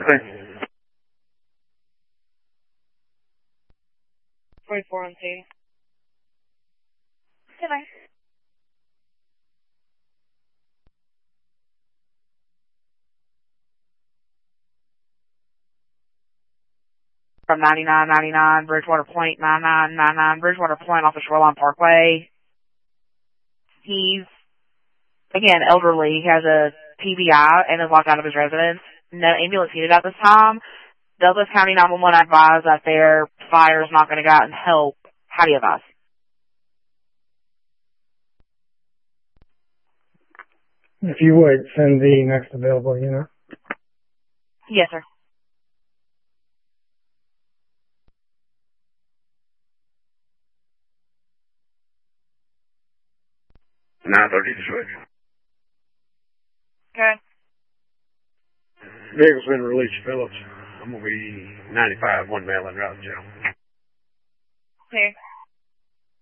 thing. 24 on scene. Goodbye. From 9999 Bridgewater Point, 9999 Bridgewater Point off the Shoreline Parkway. He's, again, elderly. He has a TBI and is locked out of his residence. No ambulance needed at this time. Douglas County 911 advised that their fire is not going to go out and help. How do you advise? If you would, send the next available unit. Yes, sir. Okay. Vehicle's been released, Phillips. I'm going to be 95, 1 Maryland Route, Joe. Okay.